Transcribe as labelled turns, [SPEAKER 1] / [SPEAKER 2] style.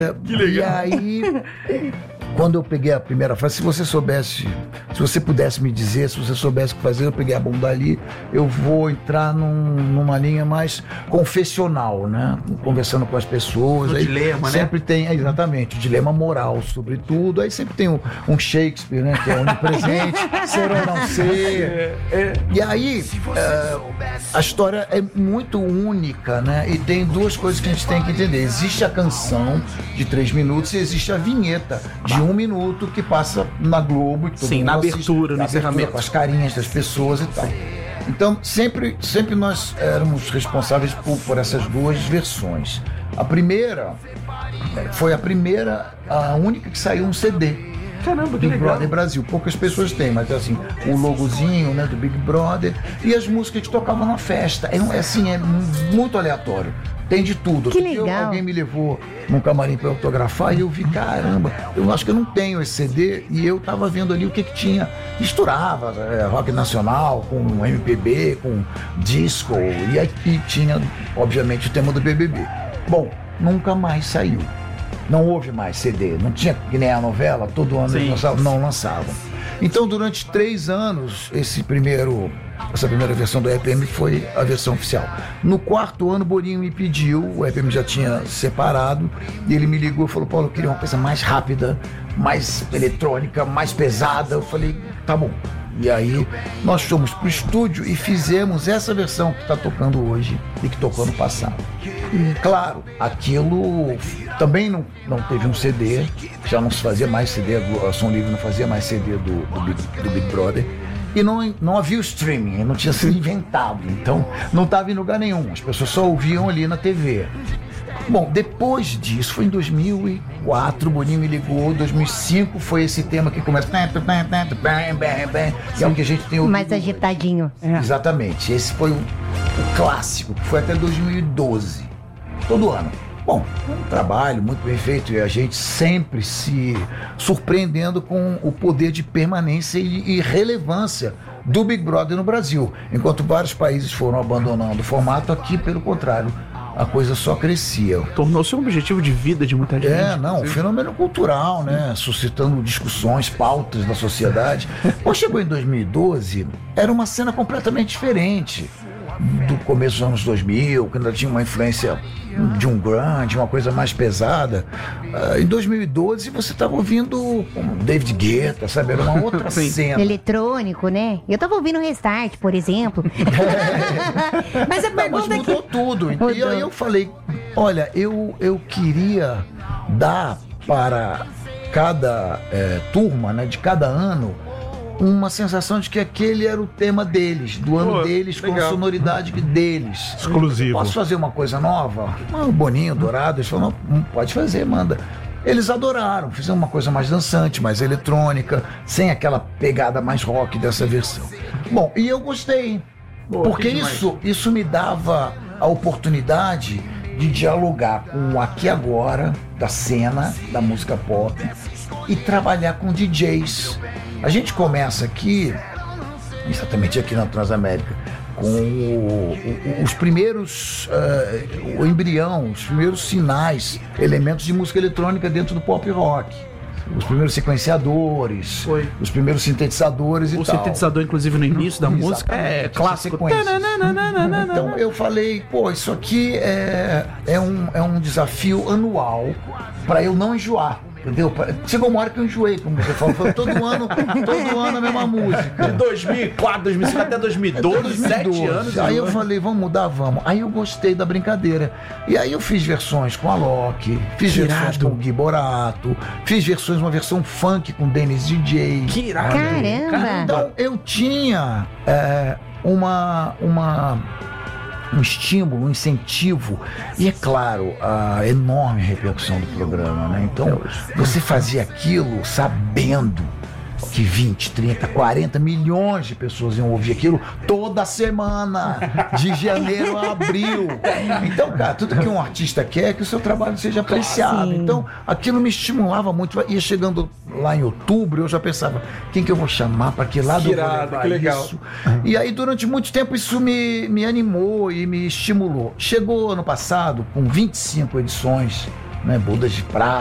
[SPEAKER 1] Que legal.
[SPEAKER 2] E aí, quando eu peguei a primeira frase, se você pudesse me dizer, se você soubesse o que fazer, eu peguei a bunda ali, eu vou entrar numa linha mais confessional, né? Conversando com as pessoas.
[SPEAKER 1] O
[SPEAKER 2] aí
[SPEAKER 1] dilema,
[SPEAKER 2] sempre tem, exatamente, o dilema moral, sobretudo. Aí sempre tem um Shakespeare, né? Que é onipresente, ser ou não ser. E aí, a história é muito única, né? E tem duas coisas que a gente tem que entender. Existe a canção de 3 minutos e existe a vinheta de 1 minuto que passa na Globo. E todo
[SPEAKER 1] Sim,
[SPEAKER 2] mundo
[SPEAKER 1] na
[SPEAKER 2] assiste,
[SPEAKER 1] abertura, no encerramento.
[SPEAKER 2] com as carinhas das pessoas e tal. Então, sempre nós éramos responsáveis por essas duas versões. A primeira foi a única que saiu um CD.
[SPEAKER 1] Caramba, que
[SPEAKER 2] Big
[SPEAKER 1] legal.
[SPEAKER 2] Brother Brasil. Poucas pessoas têm, mas assim, o logozinho, né, do Big Brother e as músicas que tocavam na festa. É muito aleatório. Tem de tudo.
[SPEAKER 3] Que
[SPEAKER 2] Outro dia
[SPEAKER 3] legal.
[SPEAKER 2] alguém me levou num camarim para autografar e eu vi, caramba, eu acho que eu não tenho esse CD e eu tava vendo ali o que tinha. Misturava rock nacional com MPB, com disco e aqui tinha, obviamente, o tema do BBB. Bom, nunca mais saiu. Não houve mais CD, não tinha que nem a novela, todo ano eles não lançavam. Então, durante 3 anos, essa primeira versão do EPM foi a versão oficial. No 4º ano, Boninho me pediu, o EPM já tinha separado, e ele me ligou e falou: Paulo, eu queria uma coisa mais rápida, mais eletrônica, mais pesada. Eu falei, tá bom. E aí nós fomos pro estúdio e fizemos essa versão que está tocando hoje e que tocou no passado. E, claro, aquilo também não teve um CD, já não se fazia mais CD, a Som Livre não fazia mais CD do Big Brother. E não havia o streaming, não tinha sido inventado, então não estava em lugar nenhum, as pessoas só ouviam ali na TV. Bom, depois disso, foi em 2004, o Boninho me ligou, 2005 foi esse tema que começa, que é o que a gente tem ouvido.
[SPEAKER 3] Mais agitadinho.
[SPEAKER 2] Exatamente, esse foi o clássico, que foi até 2012, todo ano. Bom, um trabalho muito bem feito e a gente sempre se surpreendendo com o poder de permanência e relevância do Big Brother no Brasil. Enquanto vários países foram abandonando o formato, aqui, pelo contrário, a coisa só crescia.
[SPEAKER 1] Tornou-se um objetivo de vida de muita gente.
[SPEAKER 2] Um fenômeno cultural, né? Suscitando discussões, pautas da sociedade. Quando chegou em 2012, era uma cena completamente diferente do começo dos anos 2000, quando ela tinha uma influência de um grunge, uma coisa mais pesada. Em 2012 você estava ouvindo David Guetta, sabe? Era uma outra cena.
[SPEAKER 3] Eletrônico, né? Eu tava ouvindo Restart, por exemplo. Mas a pergunta
[SPEAKER 2] mas mudou tudo.
[SPEAKER 3] Mudou.
[SPEAKER 2] E aí eu falei, olha, eu queria dar para cada turma, né, de cada ano, uma sensação de que aquele era o tema deles, do ano deles, com a sonoridade deles.
[SPEAKER 4] Exclusivo.
[SPEAKER 2] Posso fazer uma coisa nova? O Boninho, Dourado, eles falaram, não, pode fazer, manda. Eles adoraram, fizeram uma coisa mais dançante, mais eletrônica, sem aquela pegada mais rock dessa versão. Bom, e eu gostei, porque isso me dava a oportunidade de dialogar com o aqui e agora da cena da música pop e trabalhar com DJs. A gente começa aqui, exatamente aqui na Transamérica, com os primeiros, o embrião, os primeiros sinais, elementos de música eletrônica dentro do pop rock. Os primeiros sequenciadores, os primeiros sintetizadores e tal.
[SPEAKER 1] O sintetizador, inclusive, no início da música é clássico.
[SPEAKER 2] Então eu falei, isso aqui é um desafio anual para eu não enjoar. Entendeu? Chegou uma hora que eu enjoei, como você falou. Foi todo ano a mesma música.
[SPEAKER 1] De 2004, 2005 até 2012, 7 anos.
[SPEAKER 2] Aí eu falei, vamos mudar, vamos. Aí eu gostei da brincadeira. E aí eu fiz versões com a Loki, fiz versões com o Gui Borato, fiz uma versão funk com o Dennis DJ.
[SPEAKER 1] Que irado.
[SPEAKER 3] Caramba!
[SPEAKER 2] Então eu tinha um estímulo, um incentivo e, é claro, a enorme repercussão do programa, né? Então, você fazia aquilo sabendo que 20, 30, 40 milhões de pessoas iam ouvir aquilo toda semana, de janeiro a abril. Então, cara, tudo que um artista quer é que o seu trabalho seja apreciado.
[SPEAKER 3] Sim.
[SPEAKER 2] Então, aquilo me estimulava muito. Ia chegando lá em outubro, eu já pensava, quem que eu vou chamar, para que lado eu vou levar
[SPEAKER 1] que legal.
[SPEAKER 2] isso? E aí, durante muito tempo, isso me animou e me estimulou. Chegou ano passado, com 25 edições né? Bodas de prata.